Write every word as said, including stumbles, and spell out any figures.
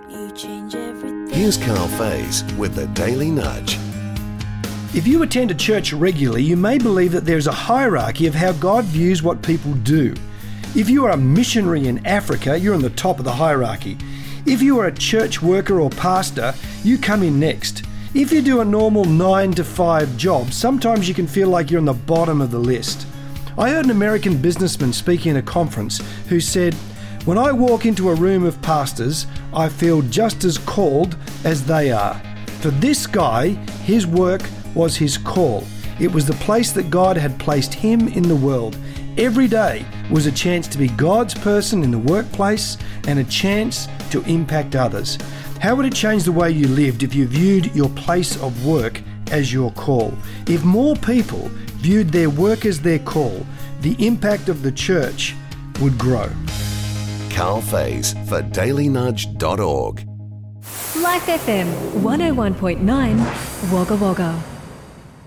You change everything. Here's Carl Faze with the Daily Nudge. If you attend a church regularly, you may believe that there's a hierarchy of how God views what people do. If you are a missionary in Africa, you're on the top of the hierarchy. If you are a church worker or pastor, you come in next. If you do a normal nine to five job, sometimes you can feel like you're on the bottom of the list. I heard an American businessman speaking at a conference who said, "When I walk into a room of pastors, I feel just as called as they are." For this guy, his work was his call. It was the place that God had placed him in the world. Every day was a chance to be God's person in the workplace and a chance to impact others. How would it change the way you lived if you viewed your place of work as your call? If more people viewed their work as their call, the impact of the church would grow. Carl Faze for daily nudge dot org. Life F M one oh one point nine Wagga Wagga.